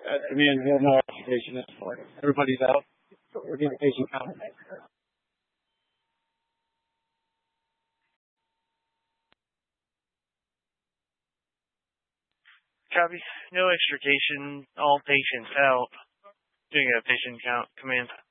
I mean, we have no observation at this point. Everybody's out. We're doing patient count. Copy. No extrication. All patients out. Doing a patient count command.